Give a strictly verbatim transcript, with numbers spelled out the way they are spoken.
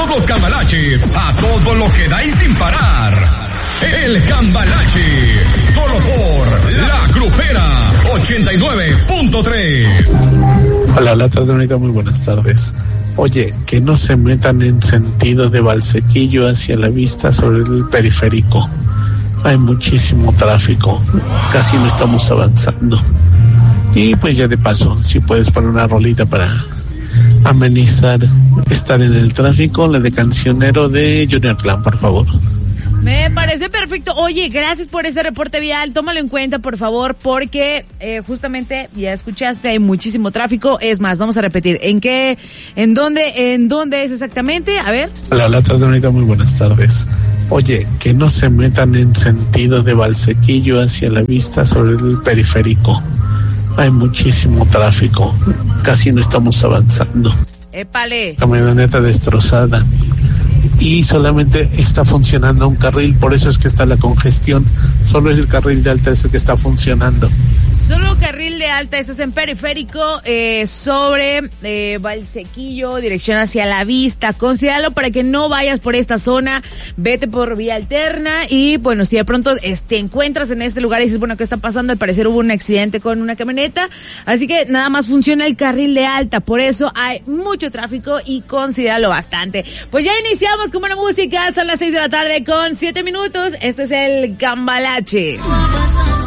somos los Cambalaches, a todo lo que da y sin parar. El Cambalache, solo por La Grupera ochenta y nueve punto tres. Hola, la Tadónica, muy buenas tardes. Oye, que no se metan en sentido de Valsequillo hacia la vista sobre el periférico. Hay muchísimo tráfico, casi no estamos avanzando. Y pues ya de paso, si puedes poner una rolita para amenizar estar en el tráfico, la de Cancionero de Junior Clan, por favor. Me parece perfecto. Oye, gracias por ese reporte vial. Tómalo en cuenta, por favor, porque eh, justamente ya escuchaste, hay muchísimo tráfico. Es más, vamos a repetir. ¿En qué, en dónde, en dónde es exactamente? A ver. Hola, la Tadónica, muy buenas tardes. Oye, que no se metan en sentido de Valsequillo hacia la vista sobre el periférico. Hay muchísimo tráfico, casi no estamos avanzando. Épale. Camioneta destrozada. Y solamente está funcionando un carril, por eso es que está la congestión. Solo es el carril de alta ese que está funcionando. Solo carril de alta, estás en periférico, eh, sobre eh, Valsequillo, dirección hacia la vista. Considéralo para que no vayas por esta zona, vete por vía alterna y bueno, si de pronto eh, te encuentras en este lugar y dices, bueno, ¿qué está pasando? Al parecer hubo un accidente con una camioneta, así que nada más funciona el carril de alta, por eso hay mucho tráfico y considéralo bastante. Pues ya iniciamos con buena música, son las seis de la tarde con siete minutos, este es el Cambalache.